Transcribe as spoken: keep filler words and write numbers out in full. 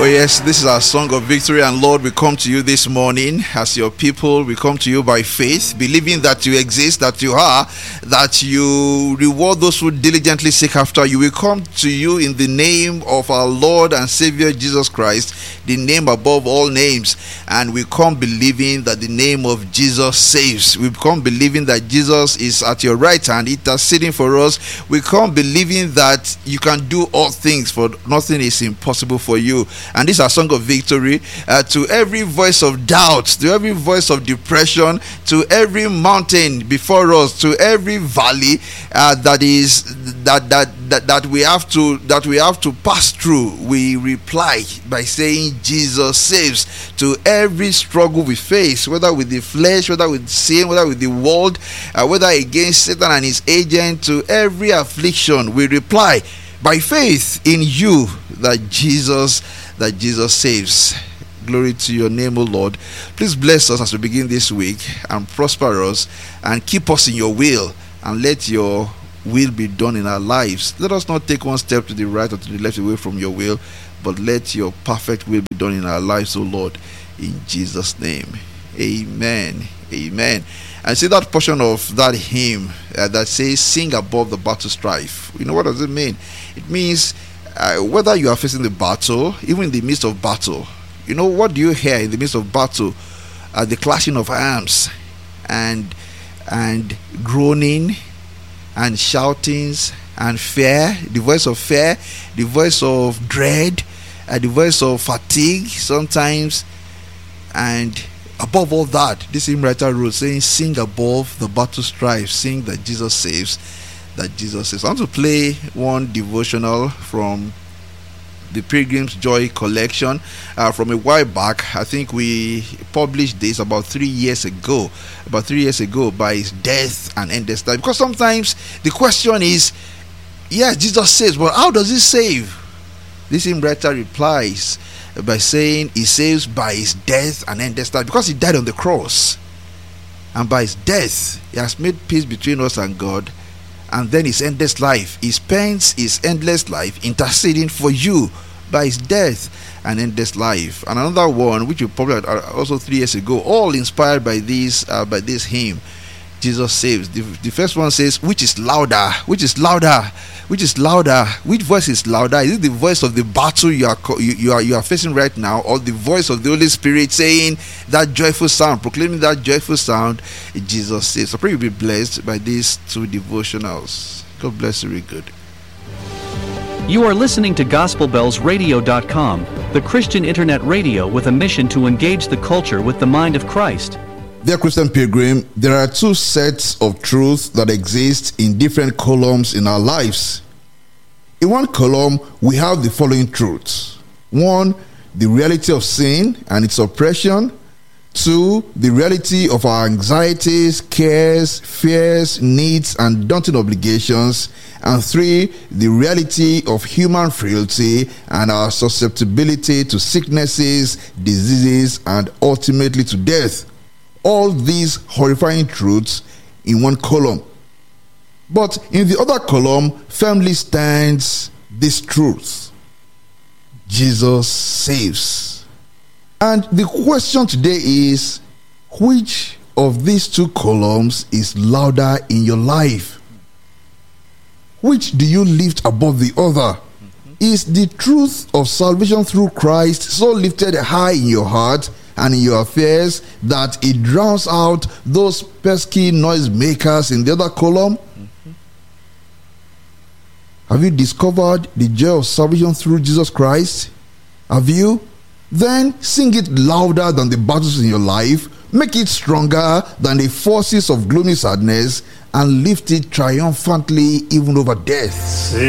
yes, this is our song of victory. And Lord, we come to you this morning as your people. We come to you by faith, believing that you exist, that you are, that you reward those who diligently seek after you. We come to you in the name of our Lord and Savior Jesus Christ, the name above all names. And we come believing that the name of Jesus saves. We come believing that Jesus is at your right hand interceding for us. We come believing that you can do all things, for nothing is impossible for you. And this is a song of victory uh, to every voice of doubt, to every voice of depression, to every mountain before us, to every valley uh, that is that, that that that we have to that we have to pass through. We reply by saying Jesus saves. To every struggle we face, whether with the flesh, whether with sin, whether with the world, uh, whether against Satan and his agent, to every affliction we reply by faith in you that Jesus that Jesus saves. Glory to your name, O Lord. Please bless us as we begin this week and prosper us and keep us in your will, and let your will be done in our lives. Let us not take one step to the right or to the left away from your will, but let your perfect will be done in our lives, O Lord, in Jesus' name. Amen. Amen. And see that portion of that hymn uh, that says, sing above the battle strife. You know, what does it mean? It means uh, whether you are facing the battle, even in the midst of battle, you know, what do you hear in the midst of battle? Uh, the clashing of arms and and groaning and shoutings and fear, the voice of fear, the voice of dread, uh, the voice of fatigue sometimes. And above all that, this hymn writer wrote saying, sing above the battle strife, sing that Jesus saves, that Jesus saves. I want to play one devotional from the Pilgrim's Joy collection uh, from a while back. I think we published this about three years ago, about three years ago, by his death and endless life. Because sometimes the question is, yes, Jesus saves, but how does he save? This hymn writer replies by saying he saves by his death and endless life, because he died on the cross, and by his death he has made peace between us and God. And then his endless life, he spends his endless life interceding for you by his death and endless life. And another one which we probably had also three years ago, all inspired by this uh, by this hymn, Jesus saves. The, the first one says, which is louder, which is louder, which is louder, which voice is louder? Is it the voice of the battle you are you, you are you are facing right now, or the voice of the Holy Spirit saying that joyful sound, proclaiming that joyful sound? Jesus saves. So pray you'll be blessed by these two devotionals. God bless you. Very good. You are listening to gospel bells radio dot com, the Christian internet radio with a mission to engage the culture with the mind of Christ. Dear Christian Pilgrim, there are two sets of truths that exist in different columns in our lives. In one column, we have the following truths. One, the reality of sin and its oppression. Two, the reality of our anxieties, cares, fears, needs, and daunting obligations. And three, the reality of human frailty and our susceptibility to sicknesses, diseases, and ultimately to death. All these horrifying truths in one column. But in the other column firmly stands this truth: Jesus saves. And the question today is, which of these two columns is louder in your life? Which do you lift above the other? Mm-hmm. Is the truth of salvation through Christ so lifted high in your heart and in your affairs that it drowns out those pesky noisemakers in the other column? Mm-hmm. Have you discovered the joy of salvation through Jesus Christ? Have you? Then sing it louder than the battles in your life, make it stronger than the forces of gloomy sadness, and lift it triumphantly even over death.